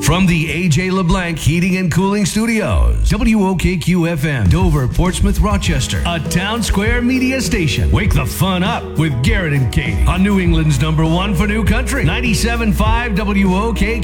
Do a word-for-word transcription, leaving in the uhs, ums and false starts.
From the A J LeBlanc Heating and Cooling Studios, W O K Q F M, Dover, Portsmouth, Rochester, a Town Square media station. Wake the fun up with Garrett and Katie on New England's number one for new country, ninety-seven point five W O K